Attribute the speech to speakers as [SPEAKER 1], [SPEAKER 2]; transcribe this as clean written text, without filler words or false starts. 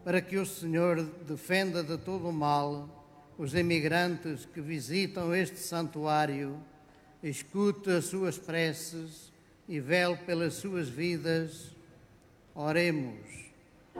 [SPEAKER 1] para que o Senhor defenda de todo o mal os emigrantes que visitam este santuário, escute as suas preces e vele pelas suas vidas. Oremos.